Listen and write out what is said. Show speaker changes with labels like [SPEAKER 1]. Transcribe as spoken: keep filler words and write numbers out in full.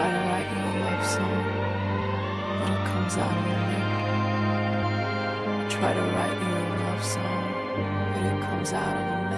[SPEAKER 1] try to write you a love song, but it comes out of the neck. I try to write you a love song, but it comes out of the neck.